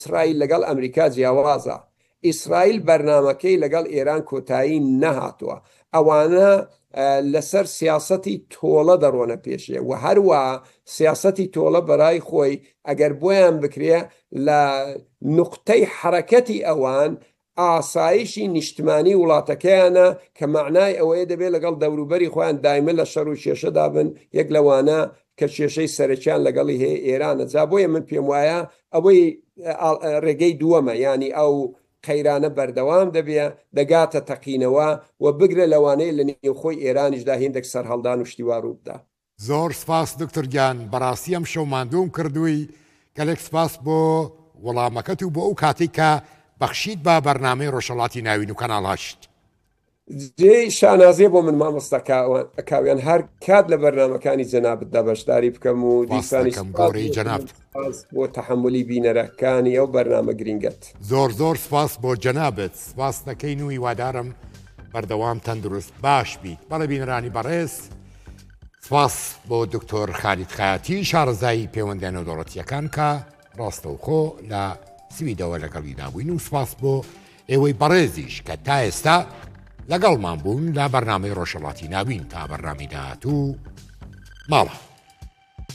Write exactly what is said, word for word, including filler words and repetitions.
ئیسرائیل لەگەڵ ئەمریکا جیاوازە. ئیسرائیل بەرنمەکەی لەگەڵ ئێران کۆتایی نەهاتووە. ئەوانە لەسەر سیاسەتی تۆڵە دەڕۆنە پێشێ و هەروە سیاسەتی تۆڵە بەرای خۆی ئەگەر بۆیان بکرێ لە نقطەی حرەکەتی ئەوان ئاسایشی نیشتمانی وڵاتەکەیانە کە معنای ئەوەیە دەبێت لەگەڵ دەوروبەری خۆیان دایمە لە شەڕ و کێشەدا بن. یەک لەوانە کە کێشەی سەرەکیان لەگەڵی هەیە ئێرانە. جا بۆیە من پێم وایە ئەوەی ڕێگەی دووەمە، ینی ئەو قەیرانە بەردەوام دەبێ دەگاتە تەقینەوە و بگرە لەوانەیە لە نێوخۆی ئێرانیشدا هێندێک سەرهەڵدان و شتیوار و بدا. زۆر سپاس دکتۆر گیان، بەڕاستی ئەم شەو ماندووم کردووی. گەلێک سپاس بۆ وەڵامەکەت و بۆ ئەو کاتێک کە بەخشیت بە بەرنامەی ڕۆژهەڵاتی ناوین و کەناڵ هەشت. جێی شانازیە بۆ من مامۆستاکاویان هەر کات لە بەرنمەکانی جەنابەتدا بەشداری بکەم و دیسانی گۆڕی جەناب بۆ تەحملی بینەرەکانی ئەو بەرنامە گرنگت. زۆر زۆر سپاس بۆ جەنابەت. سپاس دەکەین و هیوادارم بەردەوام تەندروست باش بیت. بەڵێ بینەرانی بەڕێز، سپاس بۆ دکتۆر خالید خایەتی شارەزایی پەیوەندیان و دەوڵەتیەکان کە ڕاستەوخۆ لە سویدەوە لەگەڵی نابووین و سپاس بۆ ئێوەی بەڕێزیش کە تا ئێستا لەگەڵمان بوون لە بەرنامەی ڕۆژهەڵاتی ناوین. تا بەرنامی داهاتوو ماڵە.